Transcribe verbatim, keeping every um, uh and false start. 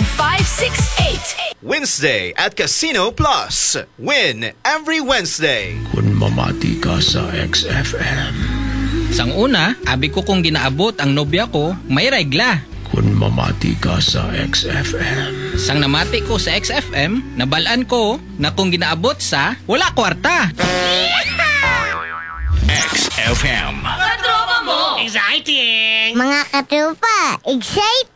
five six eight. Wednesday at Casino Plus. Win every Wednesday. Kung mamati ka sa X F M. Sang una, abi ko kung ginaabot ang nobya ko, may regla. Kung mamati ka sa X F M. Sang namati ko sa X F M, nabalaan ko na kung ginaabot sa wala kwarta. X F M. Katropa mo! Exciting! Mga katropa, excited!